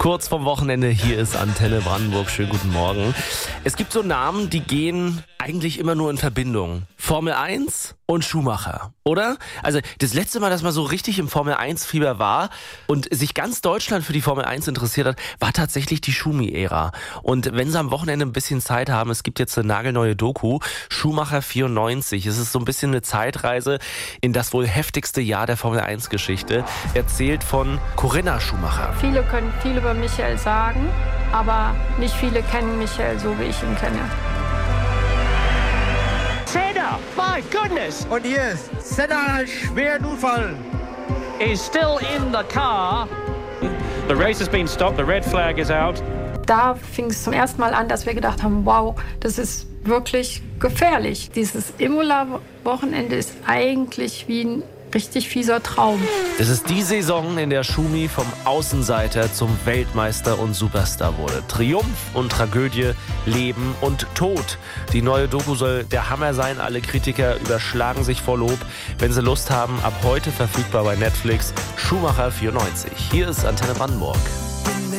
Kurz vorm Wochenende, hier ist Antenne Brandenburg. Schönen guten Morgen. Es gibt so Namen, die gehen eigentlich immer nur in Verbindung. Formel 1 und Schumacher, oder? Also das letzte Mal, dass man so richtig im Formel 1 Fieber war und sich ganz Deutschland für die Formel 1 interessiert hat, war tatsächlich die Schumi-Ära. Und wenn Sie am Wochenende ein bisschen Zeit haben, es gibt jetzt eine nagelneue Doku, Schumacher 94. Es ist so ein bisschen eine Zeitreise in das wohl heftigste Jahr der Formel 1 Geschichte. Erzählt von Corinna Schumacher. Viele können viel über Michael sagen, aber nicht viele kennen Michael so, wie ich ihn kenne. Senna, my goodness! Und hier ist Senna einen schweren Unfall. Is still in the car. The race has been stopped, the red flag is out. Da fing es zum ersten Mal an, dass wir gedacht haben, wow, das ist wirklich gefährlich. Dieses Imola-Wochenende ist eigentlich wie ein richtig fieser Traum. Es ist die Saison, in der Schumi vom Außenseiter zum Weltmeister und Superstar wurde. Triumph und Tragödie, Leben und Tod. Die neue Doku soll der Hammer sein. Alle Kritiker überschlagen sich vor Lob. Wenn Sie Lust haben, ab heute verfügbar bei Netflix. Schumacher 94. Hier ist Antenne Brandenburg.